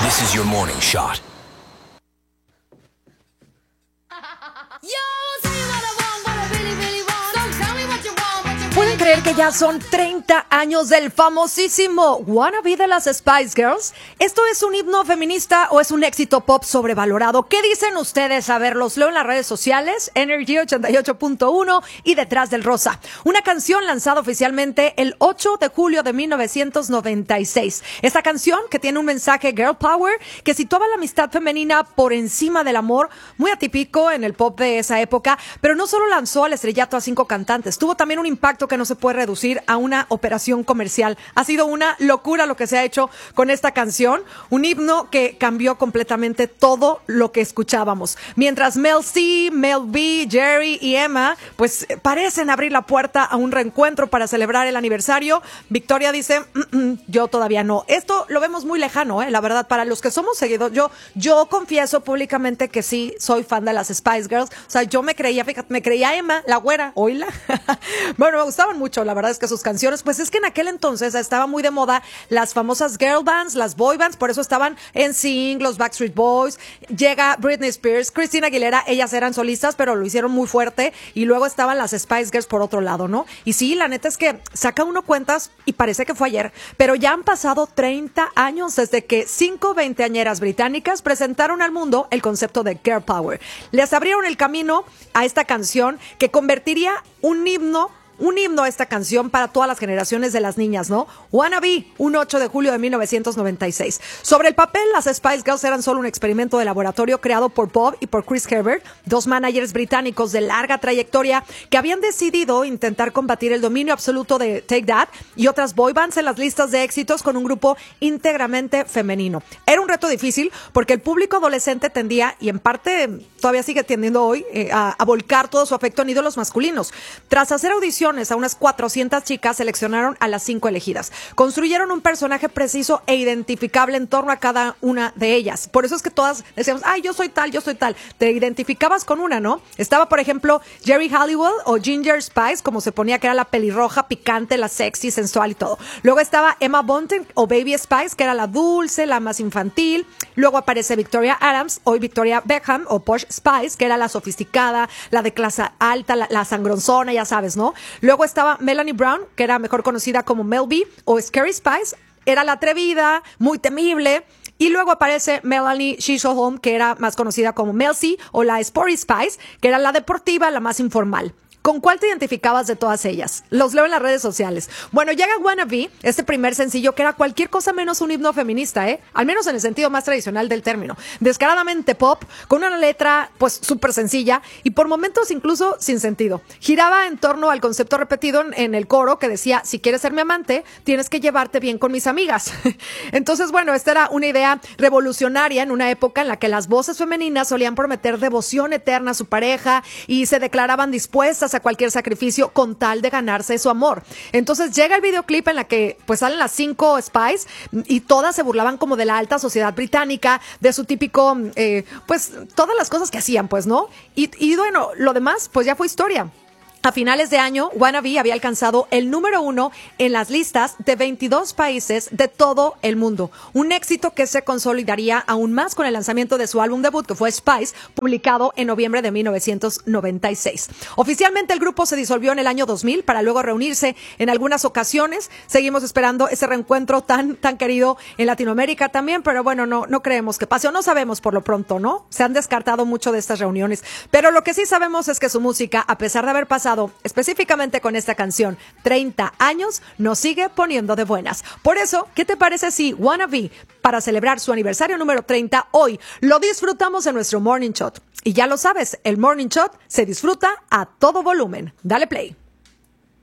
This is your morning shot. ¿Pueden creer que ya son 30 años del famosísimo Wannabe de las Spice Girls? ¿Esto es un himno feminista o es un éxito pop sobrevalorado? ¿Qué dicen ustedes? A ver, los leo en las redes sociales, Energy 88.1 y Detrás del Rosa. Una canción lanzada oficialmente el 8 de julio de 1996. Esta canción, que tiene un mensaje girl power, que situaba la amistad femenina por encima del amor, muy atípico en el pop de esa época, pero no solo lanzó al estrellato a 5 cantantes, tuvo también un impacto que no se puede reducir a una operación comercial. Ha sido una locura lo que se ha hecho con esta canción, un himno que cambió completamente todo lo que escuchábamos. Mientras Mel C, Mel B, Jerry y Emma pues parecen abrir la puerta a un reencuentro para celebrar el aniversario, Victoria dice, yo todavía no. Esto lo vemos muy lejano, la verdad, para los que somos seguidores. Yo confieso públicamente que sí soy fan de las Spice Girls. O sea, yo me creía, fíjate, me creía Emma, la güera, oíla. Bueno, me gustaban mucho, la verdad es que sus canciones, pues es que en aquel entonces estaba muy de moda las famosas girl bands, las boy bands, por eso estaban NSYNC, los Backstreet Boys, llega Britney Spears, Christina Aguilera, ellas eran solistas, pero lo hicieron muy fuerte, y luego estaban las Spice Girls por otro lado, ¿no? Y sí, la neta es que saca uno cuentas y parece que fue ayer, pero ya han pasado 30 años desde que 5 veinteañeras británicas presentaron al mundo el concepto de girl power. Les abrieron el camino a esta canción que convertiría un himno a esta canción para todas las generaciones de las niñas, ¿no? Wannabe, un 8 de julio de 1996. Sobre el papel, las Spice Girls eran solo un experimento de laboratorio creado por Bob y por Chris Herbert, dos managers británicos de larga trayectoria que habían decidido intentar combatir el dominio absoluto de Take That y otras boy bands en las listas de éxitos con un grupo íntegramente femenino. Era un reto difícil porque el público adolescente tendía, y en parte todavía sigue tendiendo hoy, a volcar todo su afecto en ídolos masculinos. Tras hacer audiciones a unas 400 chicas, seleccionaron a las 5 elegidas. Construyeron un personaje preciso e identificable en torno a cada una de ellas. Por eso es que todas decíamos, ay, yo soy tal. Te identificabas con una, ¿no? Estaba, por ejemplo, Jerry Halliwell o Ginger Spice, como se ponía, que era la pelirroja, picante, la sexy, sensual y todo. Luego estaba Emma Bunton o Baby Spice, que era la dulce, la más infantil. Luego aparece Victoria Adams, hoy Victoria Beckham o Posh Spice, que era la sofisticada, la de clase alta, la sangronzona, ya sabes, ¿no? Luego estaba Melanie Brown, que era mejor conocida como Mel B, o Scary Spice, era la atrevida, muy temible. Y luego aparece Melanie Chisholm, que era más conocida como Mel C, o la Sporty Spice, que era la deportiva, la más informal. ¿Con cuál te identificabas de todas ellas? Los leo en las redes sociales. Bueno, llega Wannabe, este primer sencillo que era cualquier cosa menos un himno feminista, al menos en el sentido más tradicional del término. Descaradamente pop, con una letra pues súper sencilla y por momentos incluso sin sentido. Giraba en torno al concepto repetido en el coro que decía, si quieres ser mi amante, tienes que llevarte bien con mis amigas. Entonces, bueno, esta era una idea revolucionaria en una época en la que las voces femeninas solían prometer devoción eterna a su pareja y se declaraban dispuestas a cualquier sacrificio con tal de ganarse su amor. Entonces llega el videoclip en la que pues salen las 5 Spice y todas se burlaban como de la alta sociedad británica, de su típico, pues todas las cosas que hacían, pues, ¿no? Y bueno, lo demás pues ya fue historia. A finales de año, Wannabe había alcanzado el número 1 en las listas de 22 países de todo el mundo. Un éxito que se consolidaría aún más con el lanzamiento de su álbum debut, que fue Spice, publicado en noviembre de 1996. Oficialmente el grupo se disolvió en el año 2000 para luego reunirse en algunas ocasiones. Seguimos esperando ese reencuentro tan querido en Latinoamérica también, pero bueno, no creemos que pase, o no sabemos por lo pronto, ¿no? Se han descartado mucho de estas reuniones, pero lo que sí sabemos es que su música, a pesar de haber pasado específicamente con esta canción 30 años, nos sigue poniendo de buenas. Por eso, ¿qué te parece si Wannabe, para celebrar su aniversario número 30, hoy lo disfrutamos en nuestro Morning Shot? Y ya lo sabes, el Morning Shot se disfruta a todo volumen. Dale play.